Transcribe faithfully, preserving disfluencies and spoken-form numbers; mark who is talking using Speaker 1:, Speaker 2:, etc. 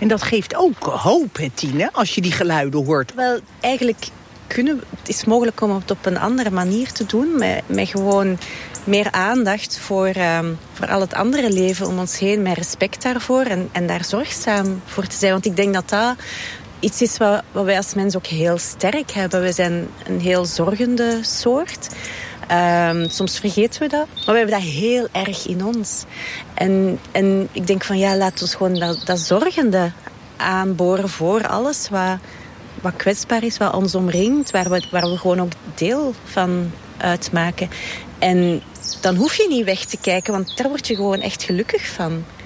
Speaker 1: En dat geeft ook hoop, hè, Tine, als je die geluiden hoort.
Speaker 2: Wel, eigenlijk kunnen we, het is mogelijk om het op een andere manier te doen. Met, met gewoon meer aandacht voor, um, voor al het andere leven om ons heen. Met respect daarvoor en, en daar zorgzaam voor te zijn. Want ik denk dat dat iets is wat, wat wij als mens ook heel sterk hebben. We zijn een heel zorgende soort. Um, soms vergeten we dat. Maar we hebben dat heel erg in ons. En, en ik denk van ja, laten we gewoon dat, dat zorgende aanboren voor alles wat, wat kwetsbaar is, wat ons omringt. Waar we, waar we gewoon ook deel van uitmaken. En dan hoef je niet weg te kijken, want daar word je gewoon echt gelukkig van.